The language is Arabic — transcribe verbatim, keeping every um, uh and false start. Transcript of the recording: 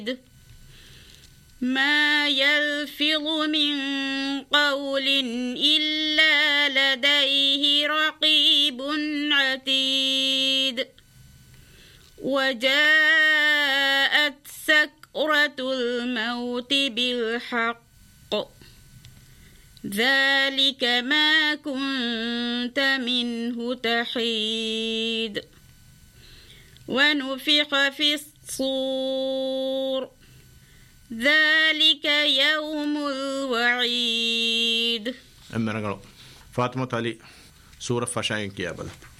ما يلفظ من قول إلا لديه رقيب عتيد وجاءت سكرة الموت بالحق ذلك ما كنت منه تحيد ونفخ في الصور ذلك يوم الوعيد. أما نقول فاطمة علي سورة فشاين كيا بلا